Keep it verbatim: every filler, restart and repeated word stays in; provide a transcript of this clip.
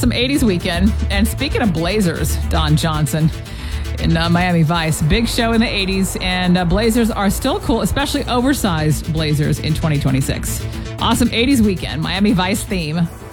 awesome eighties weekend. And speaking of Blazers, Don Johnson in uh, Miami Vice, big show in the eighties, and uh, Blazers are still cool, especially oversized Blazers in twenty twenty-six. Awesome eighties weekend, Miami Vice theme.